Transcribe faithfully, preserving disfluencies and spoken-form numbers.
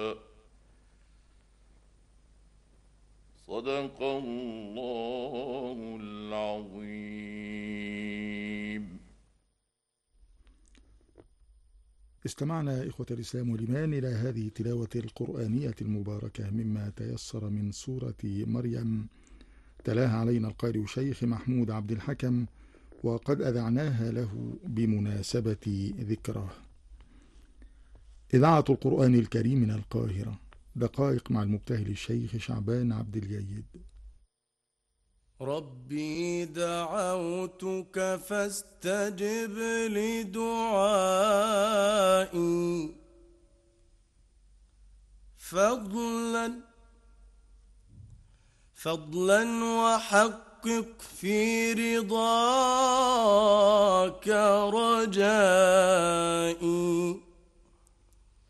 صدق الله العظيم. استمعنا إخوة الإسلام والإيمان إلى هذه التلاوة القرآنية المباركة مما تيسر من سورة مريم، تلاها علينا القارئ الشيخ محمود عبد الحكم، وقد أذعناها له بمناسبة ذكراه. إذاعة القرآن الكريم من القاهرة، دقائق مع المبتهل الشيخ شعبان عبد الجيد. ربي دعوتك فاستجب لدعائي، فضلا فضلا وحقق في رضاك رجائي.